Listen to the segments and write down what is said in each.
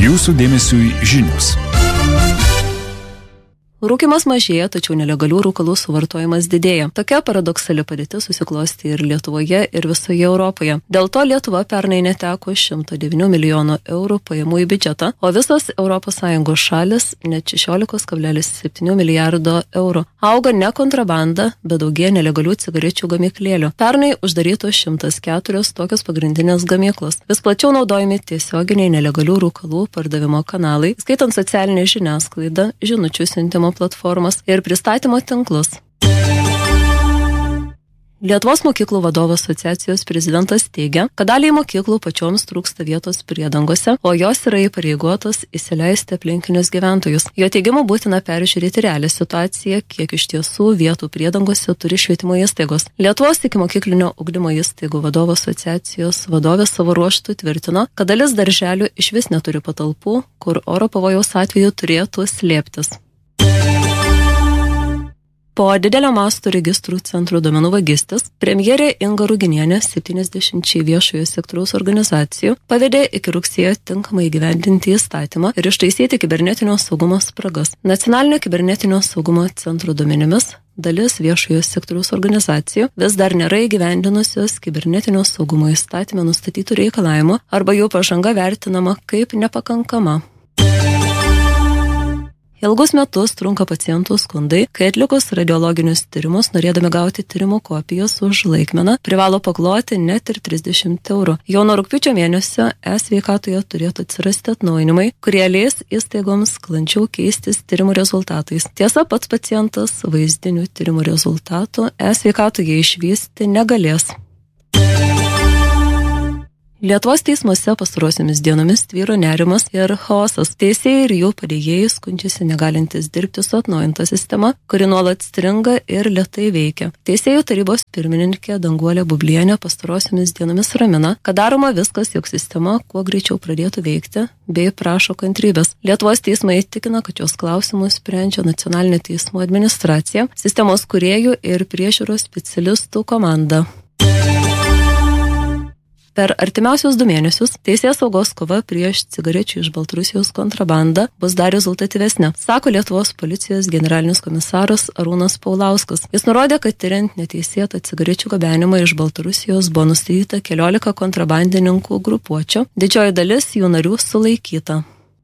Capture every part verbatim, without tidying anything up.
Jūsų dėmesiui žinios. Rūkymas mažėja, tačiau nelegalių rūkalų suvartojimas didėja. Tokia paradoksali padėtis susiklosti ir Lietuvoje, ir visoje Europoje. Dėl to Lietuva pernai neteko šimto devynių milijonų eurų pajamų į biudžetą, o visos Europos Sąjungos šalis net šešiolika kablelis septyni milijardo eurų. Auga ne kontrabanda, bet daugėja nelegalių cigarečių gamyklėlių. Pernai uždarytos šimtas keturios tokios pagrindinės gamyklos. Vis plačiau naudojami tiesioginiai nelegalių rūkalų pardavimo kanalai, skaitant socialinę žiniasklaidą, žinučių siuntimo platformas ir pristatymo tinklus. Lietuvos mokyklų vadovų asociacijos prezidentas teigia, kad daliai mokyklų pačioms trūksta vietos priedangose, o jos yra įpareigotos įsileisti aplinkinius gyventojus. Jo teigimu būtina peržiūrėti realią situaciją, kiek iš tiesų vietų priedangose turi švietimo įstaigos. Lietuvos ikimokyklinio ugdymo įstaigų vadovų asociacijos vadovė savo ruožtu tvirtino, kad dalis darželių išvis neturi patalpų, kur oro pavojaus atveju turėtų slėptis. Po didelio masto registrų centrų duomenų vagystės, premjerė Inga Ruginienė septyniasdešimčiai viešojo sektoriaus organizacijų pavedė iki rugsėjo tinkamai įgyvendinti įstatymą ir ištaisyti kibernetinio saugumo spragas. Nacionalinio kibernetinio saugumo centro duomenimis dalis viešojo sektoriaus organizacijų vis dar nėra įgyvendinusios kibernetinio saugumo įstatyme nustatytų reikalavimų arba jų pažanga vertinama kaip nepakankama. Ilgus metus trunka pacientų skundai, kai atlikus radiologinius tyrimus, norėdami gauti tyrimo kopijas už laikmeną, privalo pakloti net ir trisdešimt eurų. Jau nuo rugpjūčio mėnesio e-sveikatoje turėtų atsirasti atnaujinimai, kurie leis įstaigoms sklandžiau keistis tyrimų rezultatais. Tiesa, pats pacientas vaizdinių tyrimų rezultatų e-sveikatoje išvysti negalės. Lietuvos teismuose pastarosiomis dienomis tvyro nerimas ir chaosas. Teisėjai ir jų padėjėjai skundžiasi negalintis dirbti su atnaujinta sistema, kuri nuolat stringa ir lėtai veikia. Teisėjų tarybos pirmininkė Danguolė Bublienė pastarosiomis dienomis ramina, kad daroma viskas, jog sistema kuo greičiau pradėtų veikti, bei prašo kantrybės. Lietuvos teismai tikina, kad jos klausimus sprendžia nacionalinė teismų administracija, sistemos kūrėjų ir priežiūros specialistų komanda. Per artimiausius du mėnesius teisės saugos kova prieš cigarečių iš Baltarusijos kontrabandą bus dar rezultatyvesnė, sako Lietuvos policijos generalinis komisaras Arūnas Paulauskas. Jis nurodė, kad tyriant neteisėtą cigarečių gabenimą iš Baltarusijos buvo nustatyta keliolika kontrabandininkų grupuočių, didžioji dalis jų narių sulaikyta.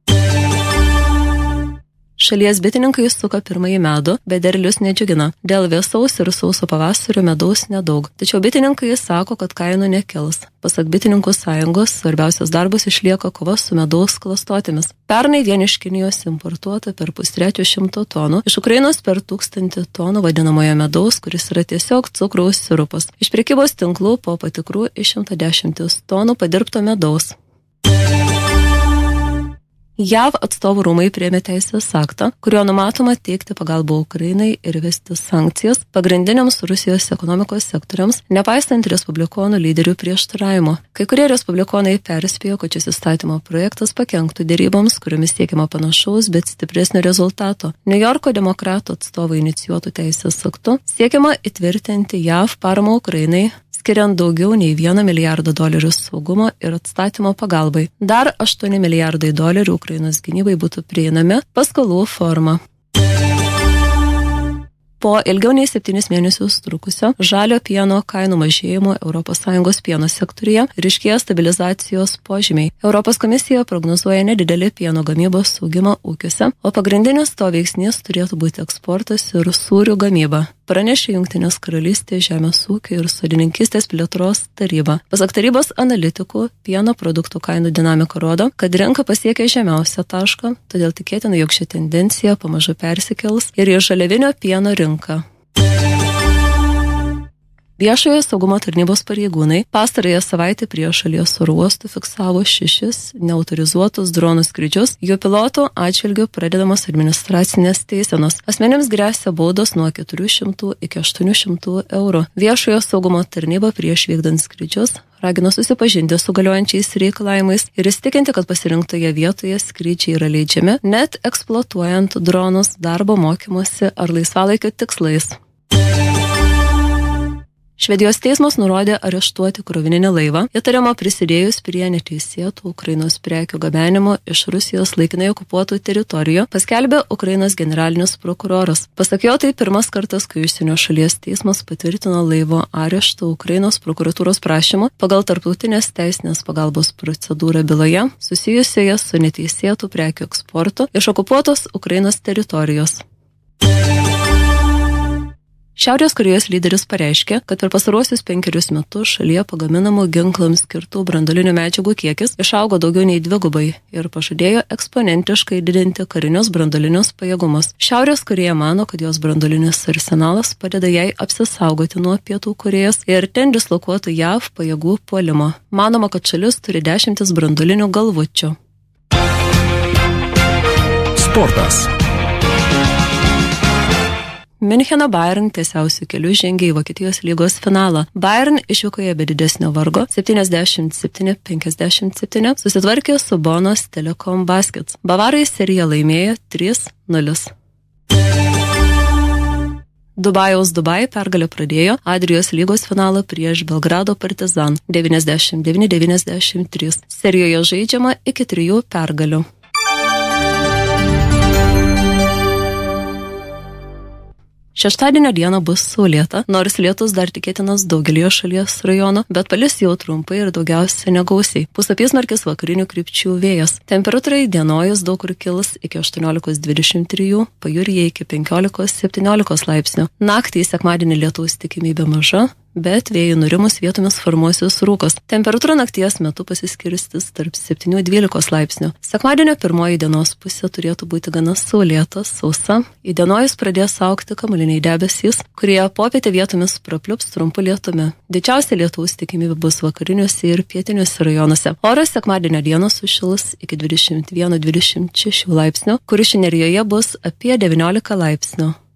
Šalies bitininkai suka pirmąjį medų, bet derlius nedžiugina. Dėl vėsaus ir sauso pavasario medaus nedaug. Tačiau bitininkai sako, kad kainų nekels. Pasak bitininkų sąjungos, svarbiausias darbas išlieka kova su medaus klastotėmis. Pernai vien iš Kinijos importuota per pustrečio šimto tonų, iš Ukrainos per tūkstantį tonų vadinamojo medaus, kuris yra tiesiog cukraus sirupas. Iš prekybos tinklų po patikrų iš šimto dešimties tonų padirbto medaus. J A V atstovų rūmai priėmė teisės aktą, kuriuo numatoma teikti pagalbą Ukrainai ir vesti sankcijas pagrindiniams Rusijos ekonomikos sektoriams, nepaisant respublikonų lyderių prieštaravimo. Kai kurie respublikonai perspėjo, kad šis įstatymo projektas pakenktų deryboms, kuriomis siekiama panašaus, bet stipresnio rezultato. Niujorko demokratų atstovai inicijuotų teisės aktu siekiama įtvirtinti J A V paramą Ukrainai, skiriant daugiau nei vieną milijardą dolerių saugumo ir atstatymo pagalbai. Dar aštuoni milijardai dolerių Ukrainos gynybai būtų prieinami paskolų forma. Po ilgiau nei septynis mėnesius trukusio žalio pieno kainų mažėjimo Europos Sąjungos pieno sektoriuje ryškėja stabilizacijos požymiai. Europos komisija prognozuoja nedidelį pieno gamybos augimą ūkiuose, o pagrindinis to veiksnys turėtų būti eksportas ir sūrių gamyba. Pranešė Jungtinės karalystės žemės ūkio ir sodininkystės plėtros taryba. Pasak tarybos analitikų, pieno produktų kainų dinamika rodo, kad rinka pasiekė žemiausią tašką, todėl tikėtina, jog ši tendencija pamažu persikels ir į žaliavinio pieno rinką. Viešojo saugumo tarnybos pareigūnai pastarąją savaitę prie šalies oro uostų fiksavo šešis neautorizuotus dronų skrydžius, jų pilotų atžvilgiu pradedamos administracinės teisenos. Asmenims gresia baudos nuo keturių šimtų iki aštuonių šimtų eurų. Viešojo saugumo tarnyba prieš vykdant skrydžius ragino susipažinti su galiojančiais reikalavimais ir įsitikinti, kad pasirinktoje vietoje skrydžiai yra leidžiami, net eksploatuojant dronus darbo mokymosi ar laisvalaikio tikslais. Švedijos teismas nurodė areštuoti krovininį laivą, įtariamą prisidėjus prie neteisėtų Ukrainos prekių gabenimo iš Rusijos laikinai okupuotų teritorijų, paskelbė Ukrainos generalinis prokuroras. Pasak jo, tai pirmas kartas, kai užsienio šalies teismas patvirtino laivo areštą Ukrainos prokuratūros prašymu pagal tarptautinės teisinės pagalbos procedūrą byloje susijusioje su neteisėtų prekių eksportu iš okupuotos Ukrainos teritorijos. Šiaurės Korėjos lyderis pareiškė, kad per pastaruosius penkerius metus šalyje pagaminamų ginklams skirtų branduolinių medžiagų kiekis išaugo daugiau nei dvigubai ir pažadėjo eksponentiškai didinti karinius branduolinius pajėgumus. Šiaurės Korėja mano, kad jos branduolinis arsenalas padeda jai apsisaugoti nuo Pietų Korėjos ir ten dislokuotų J A V pajėgų puolimo. Manoma, kad šalis turi dešimtis branduolinių galvučių. Sportas. Miuncheno Bayern tiesiausių kelių žengė į Vokietijos lygos finalą. Bayern išvykoje be didesnio vargo septyniasdešimt septyni penkiasdešimt septyni susitvarkė su Bonos Telekom Baskets. Bavarai seriją laimėjo trys nulis. Dubajaus Dubai pergalę pradėjo Adrijos lygos finalą prieš Belgrado Partizan devyniasdešimt devyni devyniasdešimt trys. Serijoje žaidžiama iki trijų pergalių. Šeštadienio dieną bus saulėta, nors lietus dar tikėtinas daugelio šalies rajonų, bet palis jau trumpai ir daugiausia negausiai. Pūs apysmarkis vakarinių krypčių vėjas. Temperatūra įdienojus daug kur kils iki aštuoniolikos dvidešimt trijų, pajūryje iki penkiolikos septyniolikos laipsnių. Naktį sekmadienį lietaus tikimybė maža, bet vėjų nurimus vietomis formuosis rūkas. Temperatūra nakties metu pasiskirstis tarp septynių dvylikos laipsnių. Sekmadienio pirmoji dienos pusė turėtų būti gana saulėta, sausa. Įdienojus pradės augti kamuoliniai debesys, kurie popietę vietomis prapliups trumpu lietumi. Didžiausia lietaus tikimybė bus vakariniuose ir pietiniuose rajonuose. Oras sekmadienio dieną sušils iki dvidešimt vienas dvidešimt šeši laipsnių, Kuršių Nerijoje bus apie devyniolika laipsnių.